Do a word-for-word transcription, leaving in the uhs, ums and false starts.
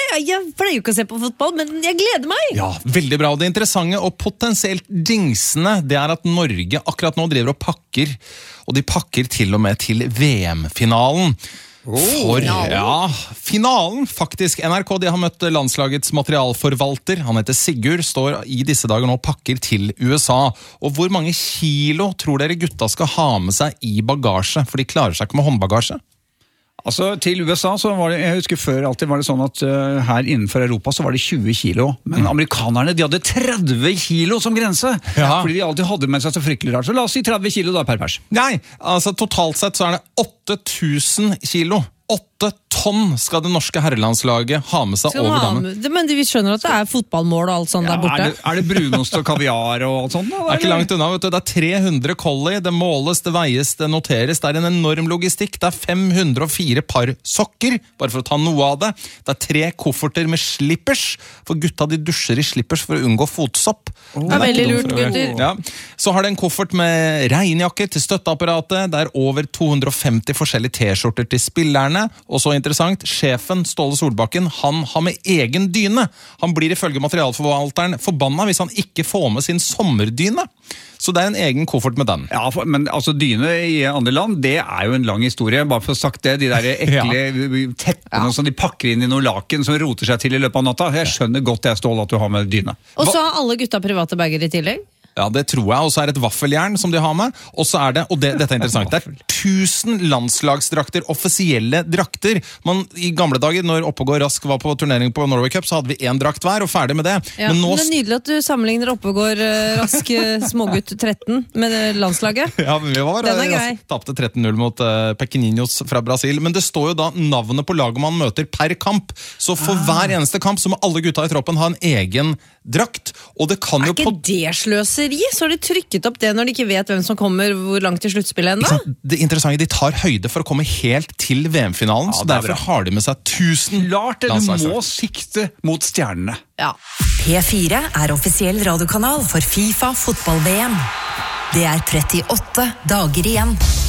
jeg, jeg pleier jo ikke å se på fotball, men jeg gleder meg. Ja, veldig bra. Det interessante og potensielt dingsende, det er at Norge akkurat nå driver og pakker, og de pakker til og med til V M-finalen. Oh, For, finalen. ja, finalen faktisk. N R K de har møtt landslagets materialforvalter. Han heter Sigurd, står i disse dager nå og pakker til U S A. Og hvor mange kilo tror dere gutta skal ha med seg i bagasje? For de klarer seg ikke med håndbagasje. Altså, til U S A så var det, jeg husker før alltid var det sånn at uh, her innenfor Europa så var det tjue kilo, men mm. amerikanerne de hadde tretti kilo som grense, ja. Fordi de alltid hadde med seg så fryktelig rart, så la oss si tretti kilo da per pers. Nei, altså totalt sett så er det åtte tusen kilo. Åtte tonn skal det norske herrelandslaget ha med seg over dammen. Men vi skjønner at det er fotballmål og alt sånt ja, der borte. Er det, er det brunost og kaviar og alt sånt? Da, det er ikke langt unna, vet du. Det er tre hundre kolli, det måles, det veies, det noteres. Det er en enorm logistikk. Det er fem hundre og fire par sokker, bare for å ta noe av det. Det er tre kofferter med slippers, for gutta de dusjer i slippers for å unngå fotsopp. Oh, det er veldig lurt, gutter. Ja. Så har det en koffert med regnjakker til støtteapparatet. Det er over to hundre og femti forskjellige t-skjorter til spillerne. Og så interessant, sjefen Ståle Solbakken, han har med egen dyne. Han blir ifølge materialforvalteren forbanna hvis han ikke får med sin sommerdyne. Så det er en egen koffert med den. Ja, for, men altså dyne i andre land, det er jo en lang historie. Bare for å sagt det, de der ekle ja. teppene ja. som de pakker inn i noen laken som roter seg til i løpet av natta. Jeg skjønner godt det, Ståle, at du har med dyne. Og så har alle gutta private bager i tillegg? Ja, det tror jeg. Og så er det et vaffeljern som de har med. Og så er det, og det, dette er interessant, det er tusen landslagsdrakter, offisielle drakter. Man, i gamle dager, når Oppegård Rask var på turnering på Norway Cup, så hadde vi en drakt hver, og ferdig med det. Ja, men nå... det er nydelig at du sammenligner Oppegård Rask smågutt tretten med landslaget. Ja, men vi var, Den er grei. Jeg tapte tretten null mot uh, Pequeninos fra Brasil. Men det står jo da navnet på laget man møter per kamp. Så for ah. hver eneste kamp så må alle gutta i troppen ha en egen drakt. Og det kan er jo... ikke det sløseri? Så har de trykket opp det når de ikke vet hvem som kommer hvor langt til sluttspillet enda? Det interessante, de tar høyde for å komme helt til V M-finalen, ja, så derfor bra. Har de med seg tusen Klart det, du må sikte mot stjernene. Ja. P fire er offisiell radiokanal for FIFA fotball-V M. Det er trettiåtte dager igjen.